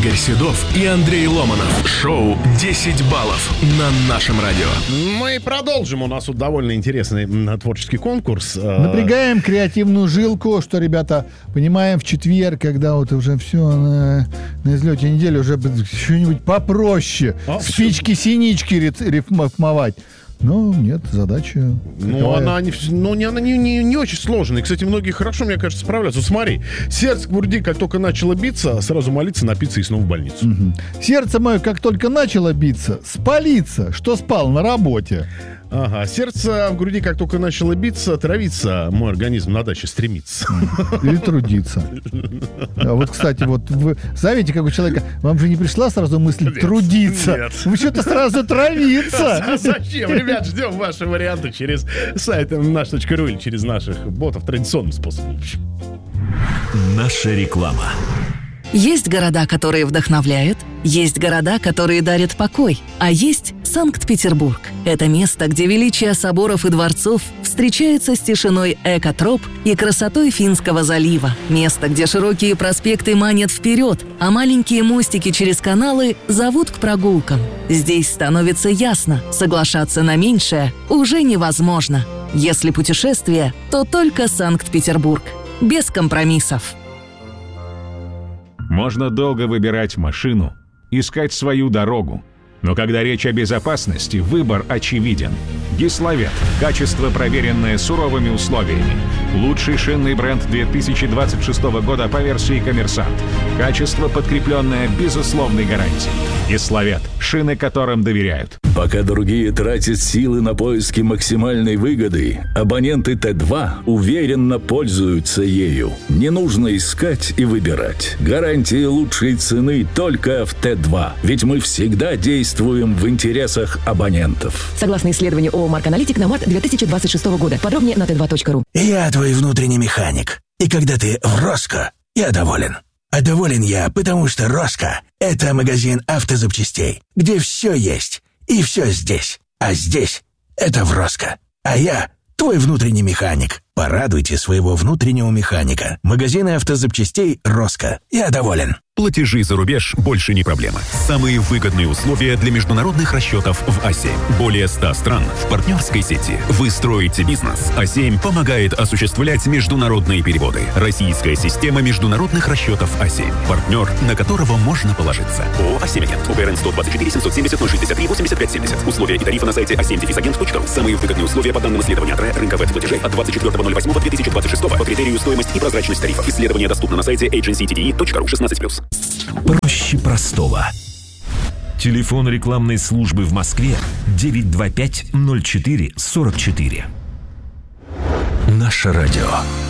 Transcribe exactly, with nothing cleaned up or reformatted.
Игорь Седов и Андрей Ломанов. Шоу «десять баллов» на нашем радио. Мы продолжим. У нас тут довольно интересный творческий конкурс. Напрягаем креативную жилку, что, ребята, понимаем, в четверг, когда вот уже все на, на излете недели, уже что-нибудь попроще. А, спички-синички рифмовать. Ну, нет, задача... Ну, какая? она, не, ну, не, она не, не, не очень сложная. И, кстати, многие хорошо, мне кажется, справляются. Вот смотри, сердце в груди, как только начало биться, сразу молиться, напиться и снова в больницу. Угу. Сердце мое, как только начало биться, спалиться, что спал на работе. Ага, сердце в груди, как только начало биться, травиться, мой организм на даче стремится. Или трудиться. А вот, кстати, вот вы знаете, как у человека, вам же не пришла сразу мысль нет, трудиться? Нет. Вы что-то сразу травиться. А зачем? Ребят, ждем ваши варианты через сайт наш точка ру или через наших ботов традиционным способом. Наша реклама. Есть города, которые вдохновляют, есть города, которые дарят покой, а есть Санкт-Петербург. Это место, где величие соборов и дворцов встречается с тишиной экотроп и красотой Финского залива. Место, где широкие проспекты манят вперед, а маленькие мостики через каналы зовут к прогулкам. Здесь становится ясно, соглашаться на меньшее уже невозможно. Если путешествие, то только Санкт-Петербург. Без компромиссов. Можно долго выбирать машину, искать свою дорогу. Но когда речь о безопасности, выбор очевиден. Гиславет. Качество, проверенное суровыми условиями. Лучший шинный бренд две тысячи двадцать шестого года по версии «Коммерсант». Качество, подкрепленное безусловной гарантией. Гиславет. Шины, которым доверяют. Пока другие тратят силы на поиски максимальной выгоды, абоненты Т два уверенно пользуются ею. Не нужно искать и выбирать. Гарантия лучшей цены только в Т два. Ведь мы всегда действуем в интересах абонентов. Согласно исследованию ООО «Марк-Аналитик» на март две тысячи двадцать шестого года. Подробнее на тэ два точка ру. Я твой внутренний механик. И когда ты в Роско, я доволен. А доволен я, потому что Роско – это магазин автозапчастей, где все есть и все здесь. А здесь – это в Роско. А я – твой внутренний механик. Порадуйте своего внутреннего механика. Магазины автозапчастей Роско. Я доволен. Платежи за рубеж больше не проблема. Самые выгодные условия для международных расчетов в А семь. Более ста стран в партнерской сети. Вы строите бизнес. А семь помогает осуществлять международные переводы. Российская система международных расчетов А семь. Партнер, на которого можно положиться. ООО «А семь Агент». УГРН сто двадцать четыре семьсот семьдесят ноль шестьдесят три восемьдесят пять семьдесят. Условия и тарифы на сайте а семь агент точка ру. Самые выгодные условия по данным исследования АТРЭ рынка веб-платежей от двадцать четвёртого ноль восьмого две тысячи двадцать шестого по критерию стоимость и прозрачность тарифов. Исследование доступно на сайте эйдженси ти ди и точка ру шестнадцать плюс. Проще простого. Телефон рекламной службы в Москве девять два пять ноль четыре сорок четыре. Наше радио.